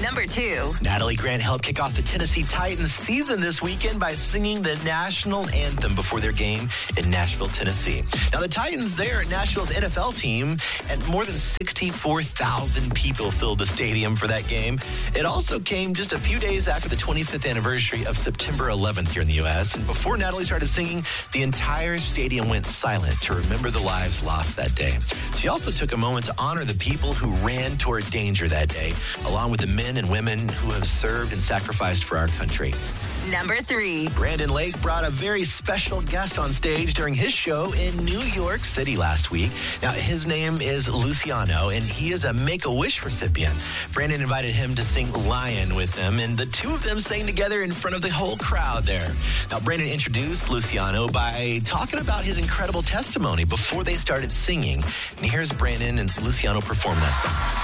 Number 2. Natalie Grant helped kick off the Tennessee Titans season this weekend by singing the national anthem before their game in Nashville, Tennessee. Now, the Titans, they're Nashville's NFL team, and more than 64,000 people filled the stadium for that game. It also came just a few days after the 25th anniversary of September 11th here in the U.S. And before Natalie started singing, the entire stadium went silent to remember the lives lost that day. She also took a moment to honor the people who ran toward danger that day, along with the men and women who have served and sacrificed for our country. Number 3. Brandon Lake brought a very special guest on stage during his show in New York City last week. Now, his name is Luciano, and he is a Make-A-Wish recipient. Brandon invited him to sing Lion with him, and the two of them sang together in front of the whole crowd there. Now, Brandon introduced Luciano by talking about his incredible testimony before they started singing. And here's Brandon and Luciano perform that song.